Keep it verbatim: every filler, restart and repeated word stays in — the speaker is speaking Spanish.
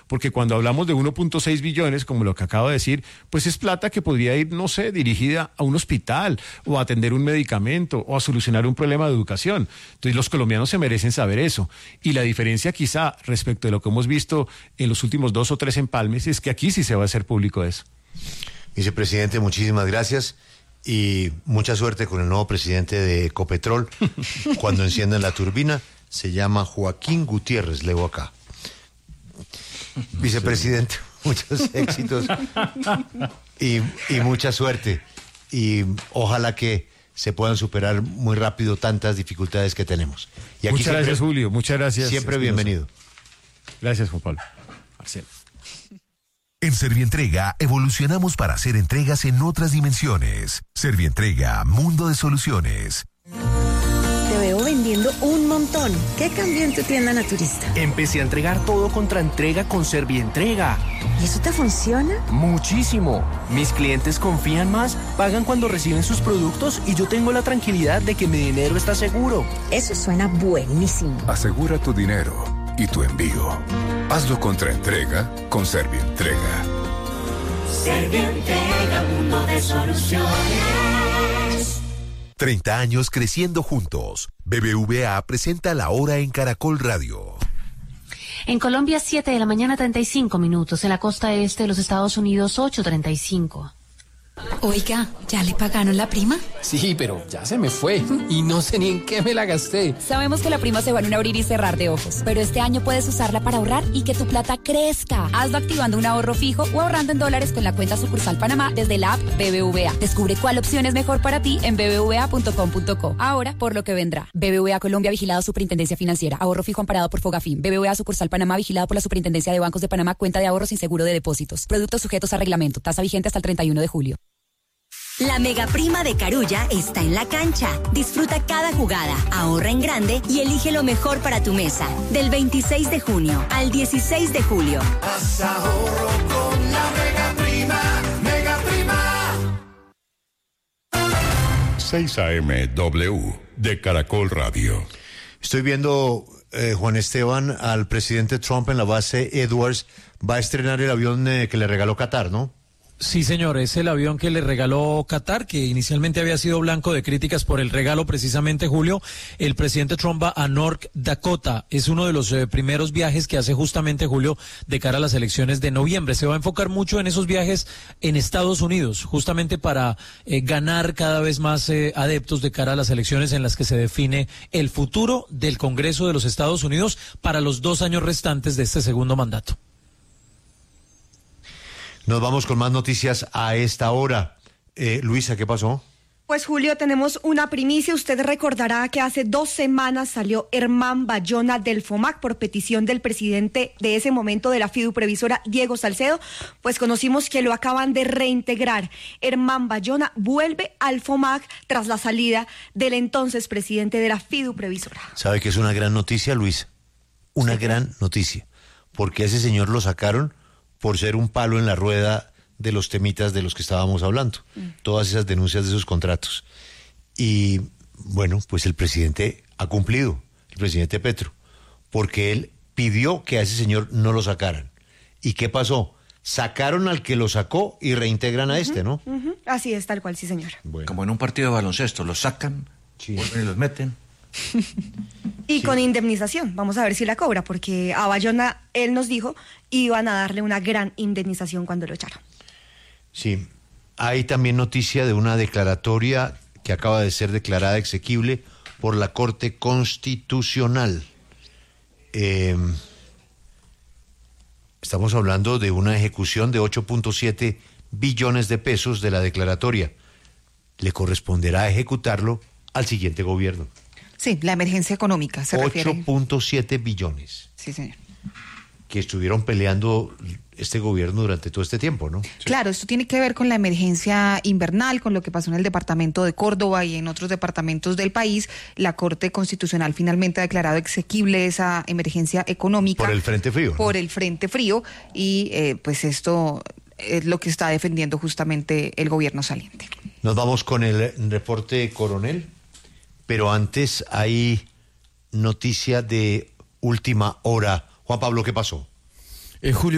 porque cuando hablamos de uno punto seis billones, como lo que acabo de decir, pues es plata que podría ir, no sé, dirigida a un hospital, o a atender un medicamento, o a solucionar un problema de educación. Entonces los colombianos se merecen saber eso. Y la diferencia quizá respecto de lo que hemos visto en los últimos dos o tres empalmes es que aquí sí se va a hacer público eso. Vicepresidente, muchísimas gracias y mucha suerte con el nuevo presidente de Ecopetrol. Cuando enciendan la turbina, se llama Joaquín Gutiérrez, leo acá. Vicepresidente, muchos éxitos y, y mucha suerte. Y ojalá que se puedan superar muy rápido tantas dificultades que tenemos. Y aquí muchas siempre, gracias, Julio. Muchas gracias. Siempre Espinosa. Bienvenido. Gracias, Juan Pablo. Marcelo. En Servientrega evolucionamos para hacer entregas en otras dimensiones. Servientrega, mundo de soluciones. Te veo vendiendo un montón. ¿Qué cambió en tu tienda naturista? Empecé a entregar todo contra entrega con Servientrega. ¿Y eso te funciona? Muchísimo. Mis clientes confían más, pagan cuando reciben sus productos y yo tengo la tranquilidad de que mi dinero está seguro. Eso suena buenísimo. Asegura tu dinero y tu envío. Hazlo contra entrega con Servientrega. Servientrega, mundo de soluciones. treinta años creciendo juntos. B B V A presenta La Hora en Caracol Radio. En Colombia, siete de la mañana, treinta y cinco minutos. En la costa este de los Estados Unidos, ocho treinta y cinco. Oiga, ¿ya le pagaron la prima? Sí, pero ya se me fue y no sé ni en qué me la gasté. Sabemos que la prima se va en un abrir y cerrar de ojos, pero este año puedes usarla para ahorrar y que tu plata crezca. Hazlo activando un ahorro fijo o ahorrando en dólares con la cuenta sucursal Panamá desde la app B B V A. Descubre cuál opción es mejor para ti en b b v a punto com punto co. Ahora, por lo que vendrá. B B V A Colombia, vigilado Superintendencia Financiera. Ahorro fijo amparado por Fogafín. B B V A sucursal Panamá, vigilado por la Superintendencia de Bancos de Panamá. Cuenta de ahorro sin seguro de depósitos. Productos sujetos a reglamento. Tasa vigente hasta el treinta y uno de julio. La mega prima de Carulla está en la cancha. Disfruta cada jugada, ahorra en grande y elige lo mejor para tu mesa. Del veintiséis de junio al dieciséis de julio. Haz ahorro con la mega prima, mega prima. seis A M W de Caracol Radio. Estoy viendo, eh, Juan Esteban, al presidente Trump en la base Edwards. Va a estrenar el avión eh, que le regaló Qatar, ¿no? Sí, señor, es el avión que le regaló Qatar, que inicialmente había sido blanco de críticas por el regalo precisamente, Julio. El presidente Trump va a North Dakota. Es uno de los eh, primeros viajes que hace justamente, Julio, de cara a las elecciones de noviembre. Se va a enfocar mucho en esos viajes en Estados Unidos, justamente para eh, ganar cada vez más eh, adeptos de cara a las elecciones en las que se define el futuro del Congreso de los Estados Unidos para los dos años restantes de este segundo mandato. Nos vamos con más noticias a esta hora. Eh, Luisa, ¿qué pasó? Pues Julio, tenemos una primicia. Usted recordará que hace dos semanas salió Herman Bayona del FOMAC por petición del presidente de ese momento de la fiduprevisora, Diego Salcedo. Pues conocimos que lo acaban de reintegrar. Herman Bayona vuelve al FOMAC tras la salida del entonces presidente de la fiduprevisora. ¿Sabe que es una gran noticia, Luisa? Una sí. gran noticia. Porque ese señor lo sacaron por ser un palo en la rueda de los temitas de los que estábamos hablando, mm. todas esas denuncias de esos contratos. Y bueno, pues el presidente ha cumplido, el presidente Petro, porque él pidió que a ese señor no lo sacaran. ¿Y qué pasó? Sacaron al que lo sacó y reintegran a uh-huh, este, ¿no? Uh-huh. Así es, tal cual, sí, señor. Bueno. Como en un partido de baloncesto, los sacan, sí. vuelven y los meten. Y sí. con indemnización, vamos a ver si la cobra, porque a Bayona, él nos dijo, iban a darle una gran indemnización cuando lo echaron. Sí, hay también noticia de una declaratoria que acaba de ser declarada exequible por la Corte Constitucional. Eh, estamos hablando de una ejecución de ocho punto siete billones de pesos de la declaratoria. Le corresponderá ejecutarlo al siguiente gobierno. Sí, la emergencia económica se refiere. ocho punto siete billones. Sí, señor. Que estuvieron peleando este gobierno durante todo este tiempo, ¿no? Sí. Claro, esto tiene que ver con la emergencia invernal, con lo que pasó en el departamento de Córdoba y en otros departamentos del país. La Corte Constitucional finalmente ha declarado exequible esa emergencia económica. Por el Frente Frío. Por ¿no? el Frente Frío y eh, pues esto es lo que está defendiendo justamente el gobierno saliente. Nos vamos con el reporte Coronel, pero antes hay noticia de última hora. Juan Pablo, ¿qué pasó? Eh, Julio.